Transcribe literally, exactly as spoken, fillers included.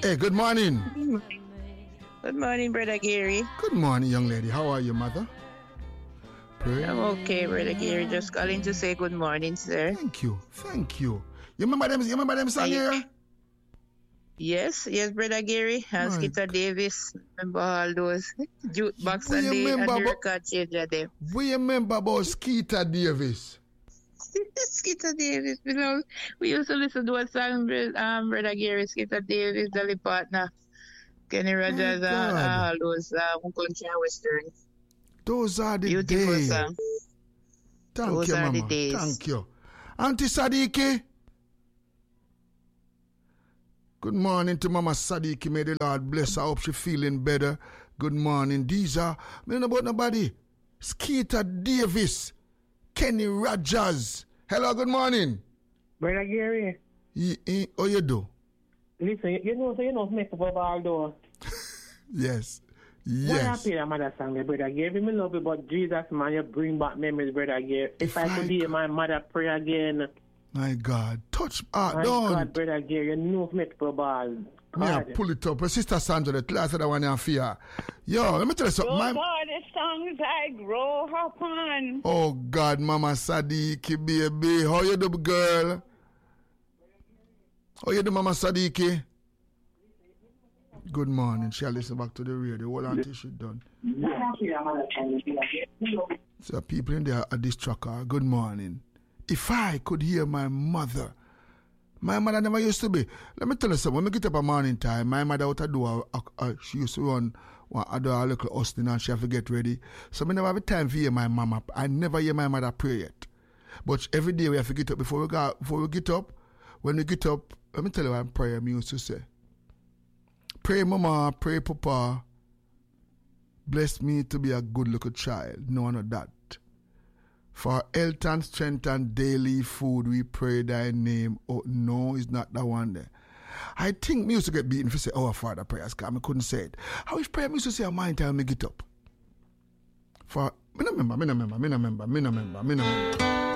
Hey, good morning. Good morning, Brother Gary. Good morning, young lady. How are you, mother? Pray. I'm okay, Brother Gary. Just calling to say good morning, sir. Thank you. Thank you. You remember them, you remember them song here? Yes, yes, Brother Gary. And My Skeeter Davis. Remember all those jukebox and the, and the record changer them. We remember about Skeeter Davis. Skeeter Davis. You know, we used to listen to a song, um, Brother Gary, Skeeter Davis, Dolly Partner, Kenny Rogers, and uh, all those uh, country and western. Those are the Beautiful days. Song. Thank those you, are Mama. The days. Thank you. Auntie Sadiki. Good morning to Mama Sadiki. May the Lord bless her. I hope she's feeling better. Good morning. These are, I don't know about nobody. Skeeter Davis. Kenny Rogers. Hello, good morning. Brother Gary. You, you, how you do? Listen, you know, so you know, make up of all those. Yes. Yes. Why I play that mother song, Brother Gary? Me love you, but Jesus, man, you bring back memories, Brother Gary. If, if I could hear my mother pray again. My God. Touch heart. My don't. God, Brother Gary, you know, make up of all. Yeah, pull it up. Sister Sandra, the last of the one in fear. Yo, let me tell you something. Those are the songs I grow up on. Oh, God, Mama Sadiki, baby. How you do, girl? How you do, Mama Sadiki? Good morning. She'll listen back to the radio. Hold on till she's done. So people in there at this trucker, good morning. If I could hear my mother, my mother never used to be. Let me tell you something. When we get up at morning time, my mother out to do a, a, a, she used to run one, I do a little hosting and she have to get ready. So I never have time to hear my mama. I never hear my mother pray yet. But every day we have to get up. Before we go, before we get up, when we get up, let me tell you what prayer me used to say. Pray mama, pray papa. Bless me to be a good little child. No one of that. For health and strength and daily food, we pray thy name. Oh, no, it's not that one there. I think me used to get beaten for say, our Father prayers, because I couldn't say it. How is prayer me used to say, a mind time me get up? For, me no remember, me no remember, me no remember, me no remember, me no remember.